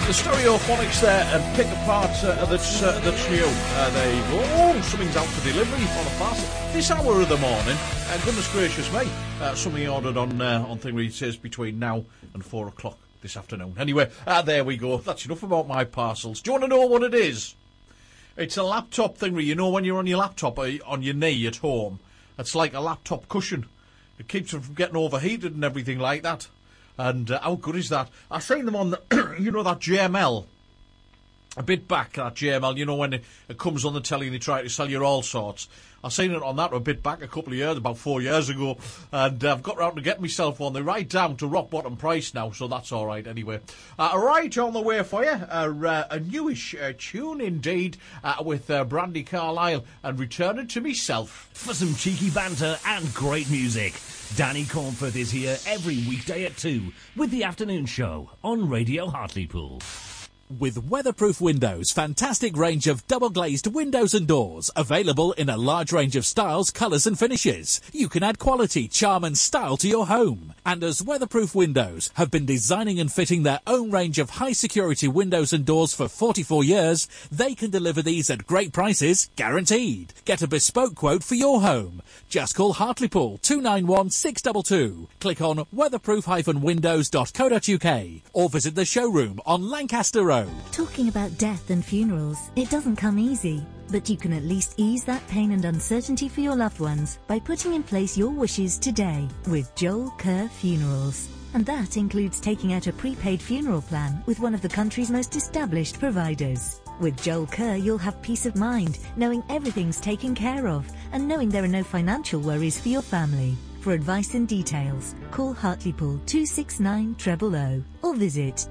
The Stereophonics there, and Pick Apart that's new. There you go. Oh, something's out for delivery on a parcel this hour of the morning. Goodness gracious me. Something ordered on Thingy. It says between now and 4 o'clock this afternoon. Anyway, there we go. That's enough about my parcels. Do you want to know what it is? It's a laptop thingy. You know when you're on your laptop on your knee at home, it's like a laptop cushion. It keeps them from getting overheated and everything like that. And how good is that? I seen them on the, you know, that JML. A bit back, that JML, you know, when it comes on the telly and they try to sell you all sorts. I seen it on that a bit back a couple of years, about 4 years ago, and I've got round to get myself one. They're right down to rock bottom price now, so that's all right anyway. Right on the way for you, a newish tune indeed, with Brandy Carlisle and Returning to Myself. For some cheeky banter and great music, Danny Cornforth is here every weekday at 2 with the afternoon show on Radio Hartlepool. With Weatherproof Windows, fantastic range of double-glazed windows and doors, available in a large range of styles, colours and finishes. You can add quality, charm and style to your home. And as Weatherproof Windows have been designing and fitting their own range of high-security windows and doors for 44 years, they can deliver these at great prices, guaranteed. Get a bespoke quote for your home. Just call Hartlepool 291 622. Click on weatherproof-windows.co.uk or visit the showroom on Lancaster Road. Talking about death and funerals, it doesn't come easy, but you can at least ease that pain and uncertainty for your loved ones by putting in place your wishes today with Joel Kerr Funerals. And that includes taking out a prepaid funeral plan with one of the country's most established providers. With Joel Kerr, you'll have peace of mind, knowing everything's taken care of and knowing there are no financial worries for your family. For advice and details, call Hartlepool 269 000 or visit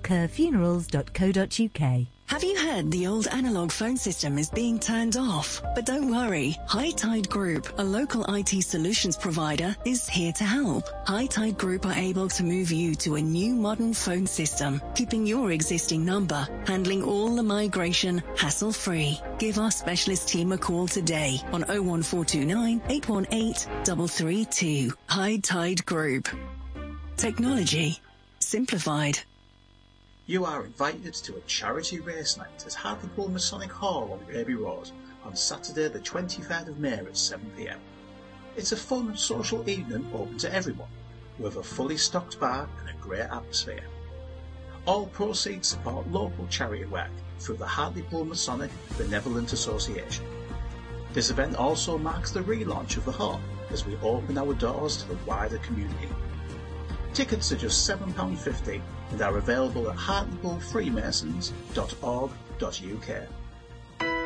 joelkerrfunerals.co.uk. Have you heard the old analogue phone system is being turned off? But don't worry, High Tide Group, a local IT solutions provider, is here to help. High Tide Group are able to move you to a new modern phone system, keeping your existing number, handling all the migration hassle-free. Give our specialist team a call today on 01429 818 332. High Tide Group. Technology simplified. You are invited to a charity race night at Hartlepool Masonic Hall on Raby Road on Saturday the 23rd of May at 7 p.m. It's a fun social evening open to everyone, with a fully stocked bar and a great atmosphere. All proceeds support local charity work through the Hartlepool Masonic Benevolent Association. This event also marks the relaunch of the hall as we open our doors to the wider community. Tickets are just £7.50 and are available at hartlepoolfreemasons.org.uk.